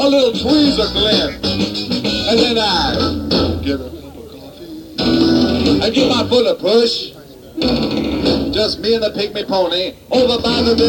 a little tweezer Glen. And then I get a cup of coffee. I get my bullet push. Just me and the pygmy pony over by the